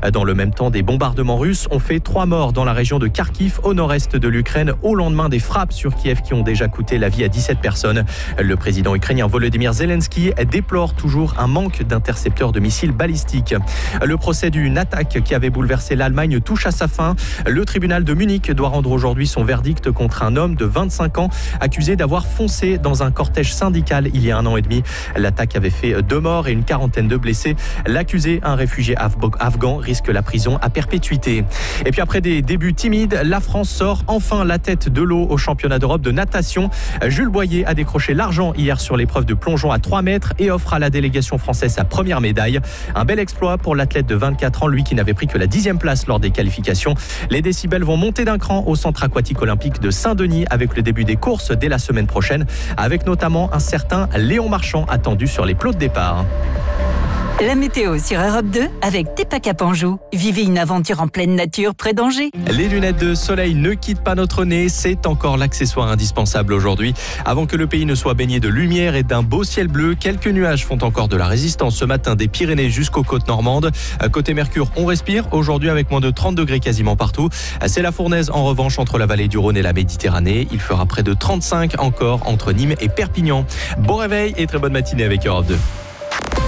Dans le même temps, des bombardements russes ont fait 3 morts dans la région de Kharkiv, au nord-est de l'Ukraine, au lendemain des frappes sur Kiev qui ont déjà coûté la vie à 17 personnes. Le président ukrainien Volodymyr Zelensky déplore toujours un manque d'intercepteurs de missiles balistiques. Le procès d'une attaque qui avait bouleversé l'Allemagne touche à sa fin. Le tribunal de Munich doit rendre aujourd'hui son verdict contre un homme de 25 ans accusé d'avoir foncé dans un cortège syndical il y a 1 an et demi. L'attaque avait fait 2 morts et une quarantaine de blessés. L'accusé, un réfugié afghan, risque la prison à perpétuité. Et puis après des débuts timides, la France sort enfin la tête de l'eau au championnat d'Europe de natation. Jules Boyer a décroché l'argent hier sur l'épreuve de plongeon à 3 mètres et offre à la délégation française sa première médaille. Un bel exploit pour l'athlète de 24 ans, lui qui n'avait pris que la 10e place lors des qualifications. Les décibels vont monter d'un cran au centre aquatique olympique de Saint-Denis avec le début des courses dès la semaine prochaine, avec notamment un certain Léon Marchand attendu sur les plots de départ. La météo sur Europe 2 avec Tepa Anjou. Vivez une aventure en pleine nature près d'Angers. Les lunettes de soleil ne quittent pas notre nez, c'est encore l'accessoire indispensable aujourd'hui. Avant que le pays ne soit baigné de lumière et d'un beau ciel bleu, quelques nuages font encore de la résistance ce matin des Pyrénées jusqu'aux côtes normandes. Côté Mercure, on respire aujourd'hui avec moins de 30 degrés quasiment partout. C'est la fournaise en revanche entre la vallée du Rhône et la Méditerranée. Il fera près de 35 encore entre Nîmes et Perpignan. Bon réveil et très bonne matinée avec Europe 2.